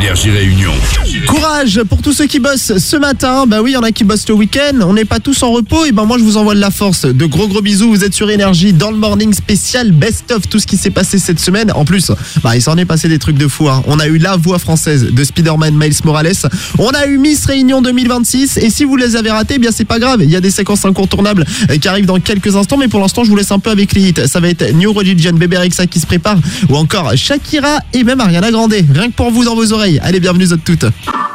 Énergie Réunion. Courage pour tous ceux qui bossent ce matin. Bah oui, il y en a qui bossent le week-end. On n'est pas tous en repos. Et ben moi, je vous envoie de la force. De gros bisous. Vous êtes sur Énergie dans le morning spécial best of tout ce qui s'est passé cette semaine. En plus, il s'en est passé des trucs de fou. On a eu la voix française de Spider-Man Miles Morales. On a eu Miss Réunion 2026. Et si vous les avez ratés, bien c'est pas grave. Il y a des séquences incontournables qui arrivent dans quelques instants. Mais pour l'instant, je vous laisse un peu avec les hits. Ça va être New Religion, Bébé Rexha qui se prépare. Ou encore Shakira et même Ariana Grande. Rien que pour vous dans vos oreilles. Allez, bienvenue à toutes.